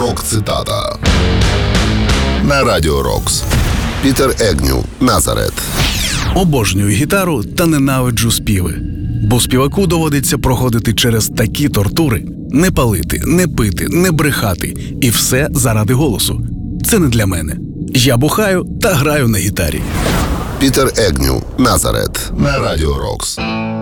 Рок-цитата на Радіо Рокс. Пітер Егню, Назарет. Обожнюю гітару та ненавиджу співи. Бо співаку доводиться проходити через такі тортури: не палити, не пити, не брехати. І все заради голосу. Це не для мене. Я бухаю та граю на гітарі. Пітер Егню, Назарет на Радіо Рокс.